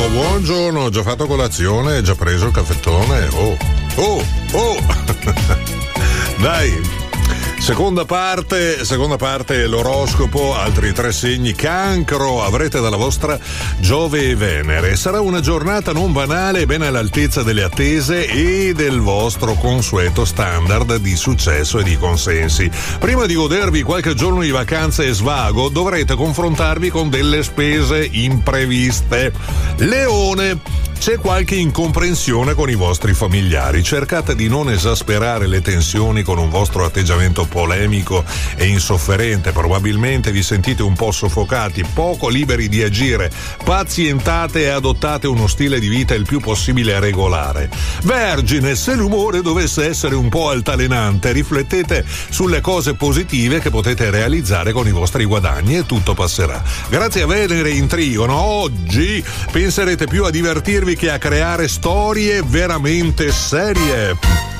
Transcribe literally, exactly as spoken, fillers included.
buongiorno, ho già fatto colazione, già preso il caffettone. Oh, oh, oh. Dai. Seconda parte, seconda parte l'oroscopo, altri tre segni. Cancro, avrete dalla vostra Giove e Venere. Sarà una giornata non banale, ben all'altezza delle attese e del vostro consueto standard di successo e di consensi. Prima di godervi qualche giorno di vacanza e svago, dovrete confrontarvi con delle spese impreviste. Leone, c'è qualche incomprensione con i vostri familiari. Cercate di non esasperare le tensioni con un vostro atteggiamento polemico e insofferente. Probabilmente vi sentite un po' soffocati, poco liberi di agire. Pazientate e adottate uno stile di vita il più possibile regolare. Vergine, se l'umore dovesse essere un po' altalenante, riflettete sulle cose positive che potete realizzare con i vostri guadagni e tutto passerà. Grazie a Venere in Trigono, oggi penserete più a divertirvi che a creare storie veramente serie.